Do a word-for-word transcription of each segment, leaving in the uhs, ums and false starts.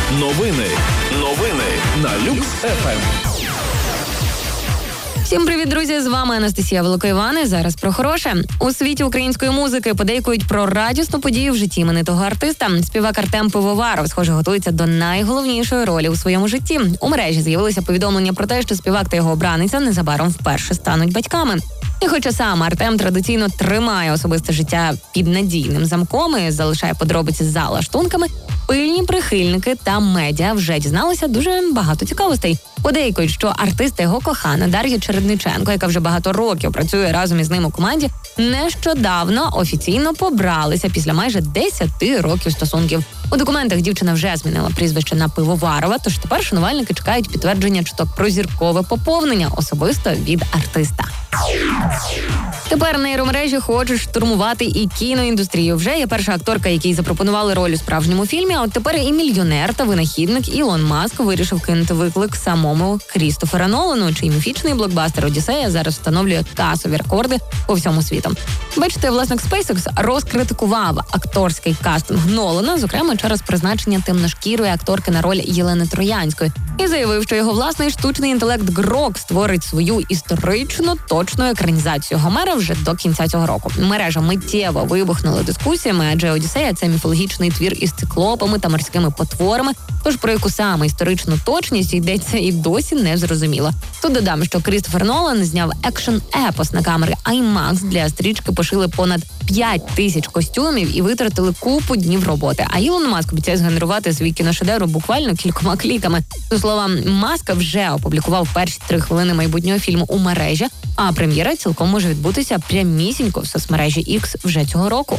Новини. Новини на Люкс еф ем. Всім привіт, друзі! З вами Анастасія Великоїван. Зараз про хороше. У світі української музики подейкують про радісну подію в житті іменитого артиста. Співак Артем Пивоваров, схоже, готується до найголовнішої ролі у своєму житті. У мережі з'явилися повідомлення про те, що співак та його обраниця незабаром вперше стануть батьками. І хоча сам Артем традиційно тримає особисте життя під надійним замком і залишає подробиці за лаштунками, пильні прихильники та медіа вже дізналися дуже багато цікавостей. Подейкують, що артист та його кохана Дар'я Чередниченко, яка вже багато років працює разом із ним у команді, нещодавно офіційно побралися після майже десяти років стосунків. У документах дівчина вже змінила прізвище на Пивоварова, тож тепер шанувальники чекають підтвердження чуток про зіркове поповнення особисто від артиста. Тепер нейромережі хочуть штурмувати і кіноіндустрію. Вже є перша акторка, якій запропонували роль у справжньому фільмі, а от тепер і мільйонер та винахідник Ілон Маск вирішив кинути виклик самому Крістофера Нолану, чий міфічний блокбастер «Одіссея» зараз встановлює касові рекорди по всьому світу. Бачите, власник SpaceX розкритикував акторський кастинг Нолана, зокрема через призначення темношкірої акторки на роль Єлени Троянської, і заявив, що його власний штучний інтелект Грок створить свою історично точну екранізацію Гомера вже до кінця цього року. Мережа миттєво вибухнула дискусіями, адже «Одіссея» – це міфологічний твір із циклопами та морськими потворами, тож про яку саме історичну точність йдеться і досі не зрозуміло. Тут додам, що Крістофер Нолан зняв екшн-епос на камери IMAX. Для стрічки пошили понад п'ять тисяч костюмів і витратили купу днів роботи. А Ілон Маск обіцяє згенерувати свій кіношедевр буквально кількома кліками. До слова, Маска вже опублікував перші три хвилини майбутнього фільму у мережі, а прем'єра цілком може відбутися прямісінько в соцмережі X вже цього року.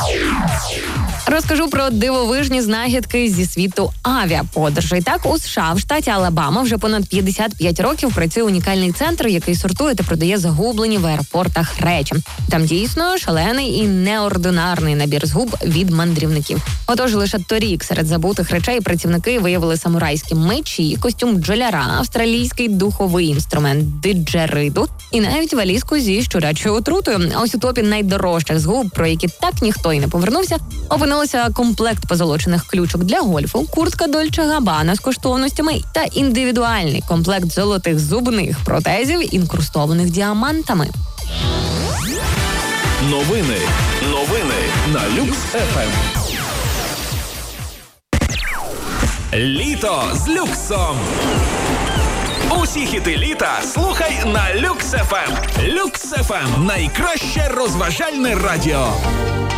Розкажу про дивовижні знахідки зі світу авіаподорожей. Так, у США, в штаті Алабама, вже понад п'ятдесят п'ять років працює унікальний центр, який сортує та продає загублені в аеропортах речі. Там дійсно шалений і неординарний набір згуб від мандрівників. Отож, лише торік серед забутих речей працівники виявили самурайські мечі, костюм бджоляра, австралійський духовий інструмент диджериду і навіть валізку зі щурячою отрутою. А ось у топі найдорожчих згуб, про які так ніхто й не повернувся, опинилися комплект позолочених ключок для гольфу, куртка Дольче Габбана з коштовностями та індивідуальний комплект золотих зубних протезів, інкрустованих діамантами. Новини. Новини на Люкс еф ем. Літо з люксом. Усі хіти літа слухай на Люкс еф ем. Люкс еф ем – найкраще розважальне радіо.